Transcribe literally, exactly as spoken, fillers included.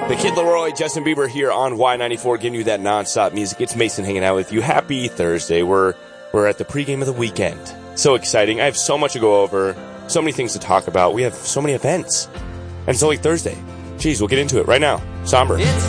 The Kid Leroy, Justin Bieber here on Y ninety-four, giving you that nonstop music. It's Mason hanging out with you. Happy Thursday. We're we're at the pregame of the weekend. So exciting. I have so much to go over, so many things to talk about. We have so many events. And it's only Thursday. Jeez, we'll get into it right now. Somber. It's